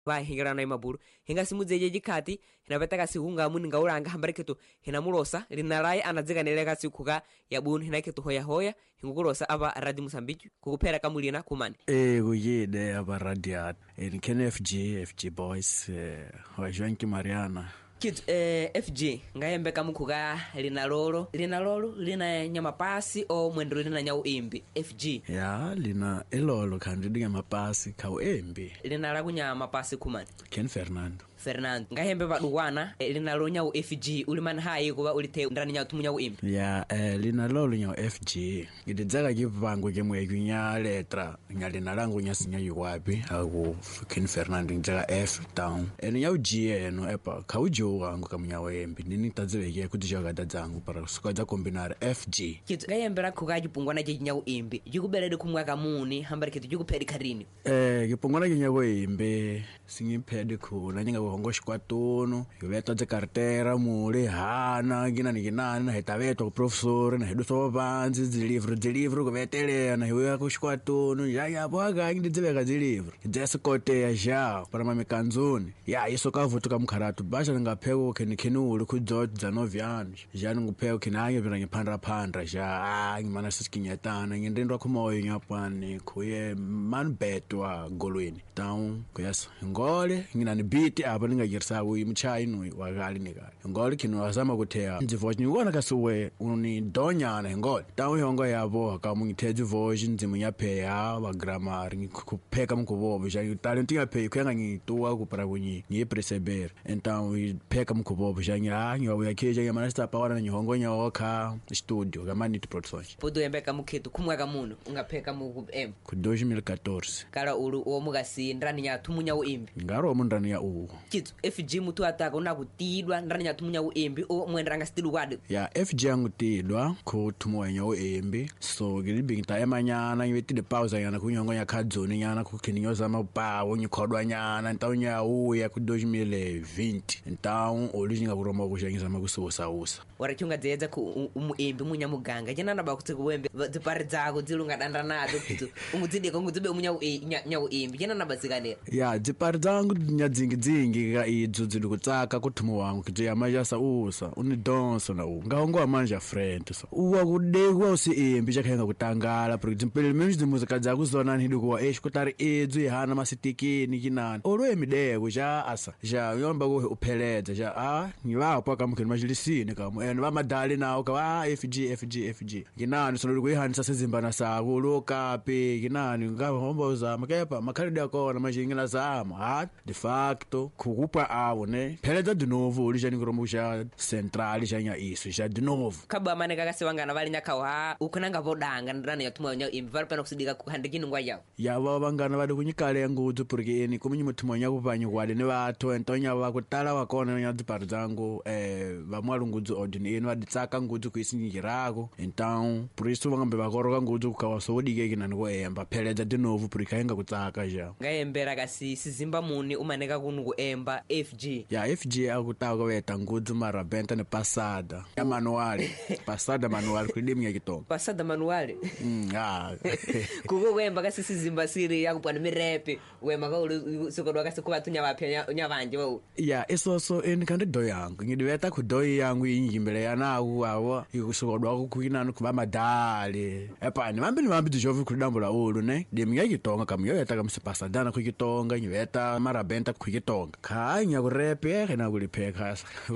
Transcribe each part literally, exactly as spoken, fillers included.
va hingirana imaburu hinga simuzeje jikati hinapeta kasi hunga muni ngauranga hambareketu hinamulosa linaraye anadzikanele kasi kuka yabunu hinaketu hoya hoya hingukulosa aba Radio Mozambique kukupera kamulina kumani eh kuyide aba radio en Ken F G F G boys eh wa Joanki Mariana kitu eh F G ngayembe kamukuka linalolo linalolo lina nyama pasi o mwendelo lina nyau imbi F G ya lina elolo kandi dinga mapasi kau embi lina la kunyama pasi kumani Ken Fernando Fernando ngahembe badukwana eh, linalonya u F G uliman hayi kuba ulite ndani nya tumunya u imbi ya eh linalolo nya F G ngidizaka kivangu kemwe kunya letra nya linalangu nya sinya yuwapi aku Ken Fernando ngizaka F down ene nya u G eno epa kaujo wangu kamunya wembi nini tazibeke kudishaga dadzangu para sukaza kombinara F G kitu ngayembe rakukhaji pungwana je nya u imbi jikubelede kumwaka muni hambare kitu jikupedi karini eh kipungwana nya wembi singiphede khona nyinga hongoshi kwatono yobeta ze cartera mule hana ngina nikinana na hetaveto ku professor na heduso banzi zilivro zilivro kuvetele na hiwe ku kwatono ya ya bwaga ngidizebeka zilivro dzese kote ya ja para mamikanzoni ya iso kavutuka mkharatu basha ngapheko kenikhenulu kudzot za novyano jani ngupheko kenanye bira ngiphandra phandra ja ah ngimana sisikinyatana ngindindwa khumoyo nyapani kuye manbetwa golweni down kuyas ngole nginani beat aba ngayirisa uyimchayi no wakali nekala ngole kino azama kuthea nzivoje ngibona kasuwe uni donyana ngole tawo yongo yabo kamungitheze voje nzimunyapheya ba grammar ngikupheka mkubobo ja talent yaphe kuyanga ngituwa kupara kunyi ngipresebera entawo ipheka mkubobo ja nya ngiwa yakheje ya master power na nyongo nyawoka studio kamani to production podo yembeka mukhetu kumwaka muno ungapheka mu M ku dois mil e quatorze kala ulu o mugasi ndani ya tumunya u imbi ngaro mundani ya u kitu F G mutu ataka unakutidwa ndani ya tumunya u imbi o mwendanga stilu kwade ya F G angutidwa ku tumunya u imbi so gilibinta emanyana ngitide pause yana kunyongo ya khadzoni nyana ku keninyoza mapawo nyikhodwa nyana ntawunya u ya ku dois mil e vinte então olijinga kuroma kushengisa makususa usa warakyunga dzedza ku umu imbi munya muganga jena naba kuti kuwembe dzipari dzako dzilunga danda nadzo kitu ungudzide ko ngudzibe munya u nya u imbi jena naba zikanera ya dzipari dzangu nyadzingi dzingi ka idzo dzili kutsaka kuthumu wangu kije yamajasa usa unidonso na u ngaongo amanja friend so uwa kudekwa usi imbi chakhenga kutangala pro example means the music dzako zona nhidi kuwa esh kutari edzo ihana masitikini kinani olwe mideko ja asa ja yomba ku upheleza ja ah ngiwapo kamukeni majilisini kamo ene bamadali nawo ka ah F G F G F G kinani so lokuyihanisa sezimbana sako lokapi kinani ngahomba uzama kepa makhalidi yakona majingina zama ha de facto kukupa awo ne pheleza de novo olijani kuromusha central janya iso ja de novo kaba maneka kasewangana vali nyakawa ukunanga vodanga ndani yatumwa nya imbi vari pano kusidika kuhandikini ngwa yawo yava vangana vadi kunyikale ngudzo porque eni kumunyi muthimo nya kuvanyi kwade ne vatho entonya vakutala vakona nya dzipari dzangu eh vamwalu ngudzo ordine eni vaditsaka ngudzo kuisinyirako então por isso vangambe vakoroka ngudzo kukawasodike kinani ko emba pheleza de novo porque ainga kutsaka ja ngayembera kasi sizimba muni umaneka kunu ku emba F G ya F G akutaka kweta ngudzo marabenta ne passada ya manual passada manual kudimi ya kitonga passada manual mm ah kuko wemba kasi sizimba siri yakupana mirepe wemba ka ulu sokodwa kasi kubathunya bapya nya banje wo ya esoso eni kandi do yangu ngidiveta ku do yangu inyimbele yana aku awo ikusokodwa kukwinana kuba madali epa ni mambi ni mambi dijovu kudambula ulu ne demi kitonga kamyo yeta kamsipasadana ku kitonga nyiveta marabenta ku kitonga khanya ku repe khena kulipheka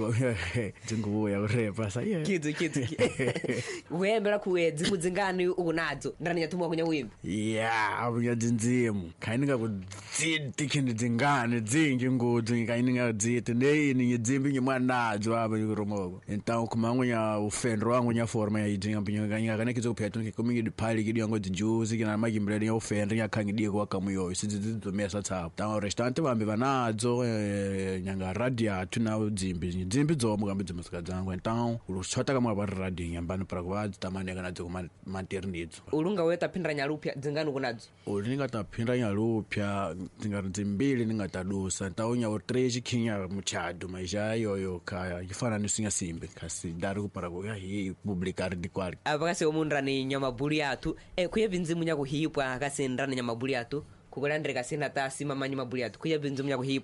dzingubo ya repa sa ye kitu kitu wembera kuwedzi mudzingani ukunadzo ndani yatumwa kunya wimbi ya abunya dzinzimu khaininga ku dziti kindi dzingane dzingi ngudzo ngaininga dziti nei ni dzimbi nyimwanadzo aba yuromoko então kumangunya ufendro wangu nya forma ya idinga binyo kanya kana kizo kuphetho ngikumingi diphali kidi yango dzijuzi kina magimbele ya ufendro yakhangi diye kwa kamuyo sidzidzo mesa tsapo tawo restaurant bambe banadzo nyanga radio tuna dzimbi dzimbi dzo mukambe dzimusika dzangu então uruchota kamwa ba radio nyambani para kwa tamane kana dzo maternity ulunga weta phindra nyalupya dzingani kunadzo ulinga taphindra nyalupya dzingari dzimbili ningatadusa ntaunya utreji kinya muchado maisha yoyo kaya ifana nisinya simbe kasi dari kupara kwa hii publikari dikwari abakase omundrani nyama buli atu e kuyevinzi munya kuhipwa kasi ndrani nyama buli atu kukulandira kasina ta sima manyi mabuli atu kuya binzo mya kuhipo